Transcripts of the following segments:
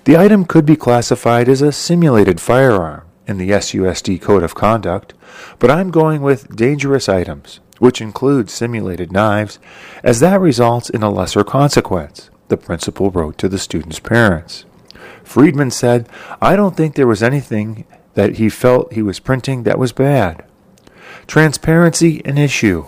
The item could be classified as a simulated firearm in the SUSD Code of Conduct, but I'm going with dangerous items, which include simulated knives, as that results in a lesser consequence, the principal wrote to the student's parents. Friedman said, "I don't think there was anything that he felt he was printing that was bad." Transparency an issue.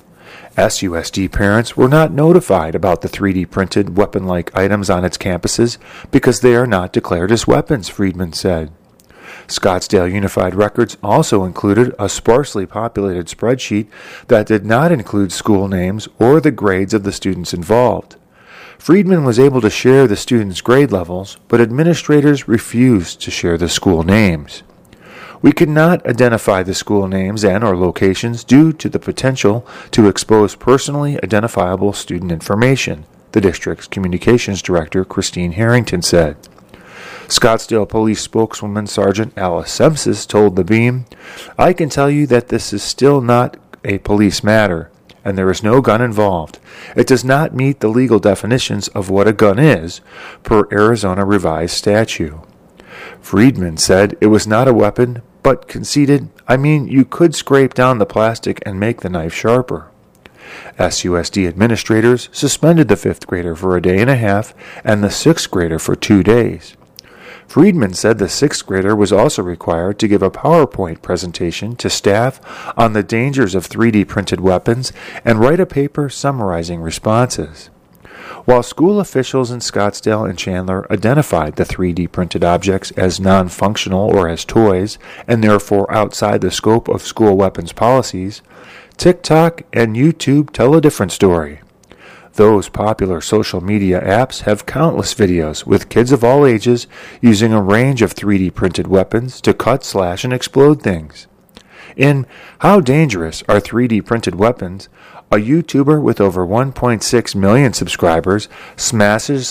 SUSD parents were not notified about the 3D printed weapon-like items on its campuses because they are not declared as weapons, Friedman said. Scottsdale Unified Records also included a sparsely populated spreadsheet that did not include school names or the grades of the students involved. Friedman was able to share the students' grade levels, but administrators refused to share the school names. "We could not identify the school names and/or locations due to the potential to expose personally identifiable student information," the district's communications director, Christine Harrington, said. Scottsdale Police spokeswoman Sergeant Alice Semsis told The Beam, "I can tell you that this is still not a police matter, and there is no gun involved. It does not meet the legal definitions of what a gun is, per Arizona revised statute." Friedman said it was not a weapon, but conceded, you could scrape down the plastic and make the knife sharper." SUSD administrators suspended the 5th grader for a day and a half and the 6th grader for 2 days. Friedman said the 6th grader was also required to give a PowerPoint presentation to staff on the dangers of 3D printed weapons and write a paper summarizing responses. While school officials in Scottsdale and Chandler identified the 3D printed objects as non-functional or as toys, and therefore outside the scope of school weapons policies, TikTok and YouTube tell a different story. Those popular social media apps have countless videos with kids of all ages using a range of 3D printed weapons to cut, slash, and explode things. In How Dangerous Are 3D Printed Weapons?, a YouTuber with over 1.6 million subscribers smashes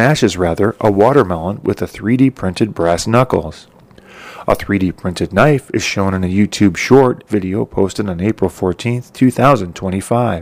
a watermelon with a 3D printed brass knuckles. A 3D printed knife is shown in a YouTube short video posted on April 14, 2025.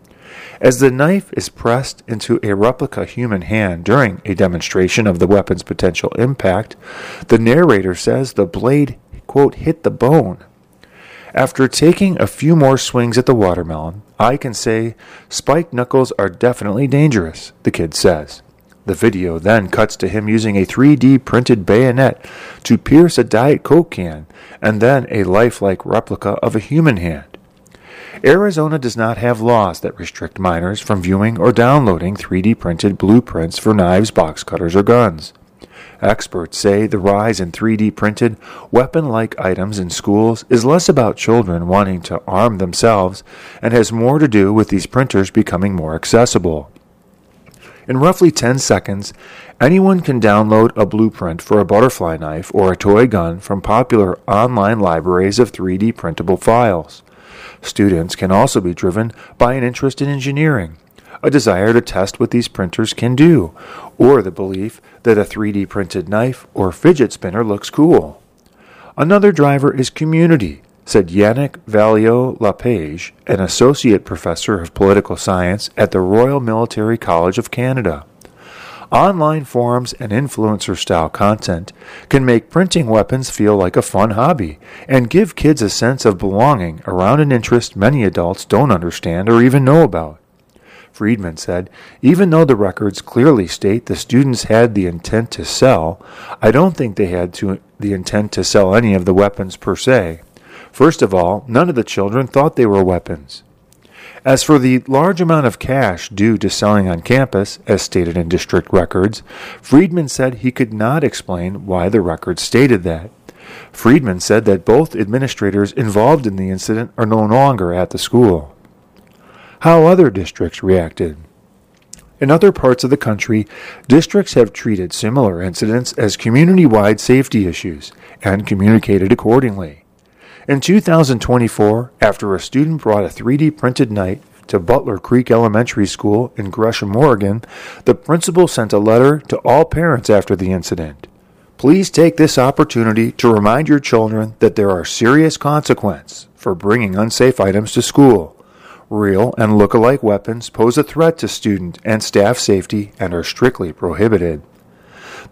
As the knife is pressed into a replica human hand during a demonstration of the weapon's potential impact, the narrator says the blade, quote, hit the bone. "After taking a few more swings at the watermelon, I can say spiked knuckles are definitely dangerous," the kid says. The video then cuts to him using a 3D printed bayonet to pierce a Diet Coke can, and then a lifelike replica of a human hand. Arizona does not have laws that restrict minors from viewing or downloading 3D printed blueprints for knives, box cutters, or guns. Experts say the rise in 3D printed, weapon-like items in schools is less about children wanting to arm themselves and has more to do with these printers becoming more accessible. In roughly 10 seconds, anyone can download a blueprint for a butterfly knife or a toy gun from popular online libraries of 3D printable files. Students can also be driven by an interest in engineering, a desire to test what these printers can do, or the belief that a 3D printed knife or fidget spinner looks cool. Another driver is community, said Yannick Valliot-Lapage, an associate professor of political science at the Royal Military College of Canada. Online forums and influencer-style content can make printing weapons feel like a fun hobby and give kids a sense of belonging around an interest many adults don't understand or even know about. Friedman said, "Even though the records clearly state the students had the intent to sell, I don't think they had the intent to sell any of the weapons per se. First of all, none of the children thought they were weapons. As for the large amount of cash due to selling on campus, as stated in district records, Friedman said he could not explain why the records stated that. Friedman said that both administrators involved in the incident are no longer at the school." How other districts reacted. In other parts of the country, districts have treated similar incidents as community-wide safety issues and communicated accordingly. In 2024, after a student brought a 3D printed knife to Butler Creek Elementary School in Gresham, Oregon, the principal sent a letter to all parents after the incident. "Please take this opportunity to remind your children that there are serious consequences for bringing unsafe items to school. Real and look-alike weapons pose a threat to student and staff safety and are strictly prohibited."